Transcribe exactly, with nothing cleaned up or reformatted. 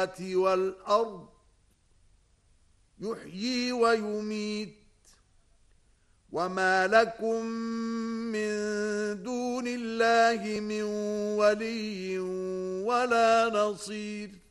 السماوات والأرض يحيي ويميت وما لكم من دون الله من ولي ولا نصير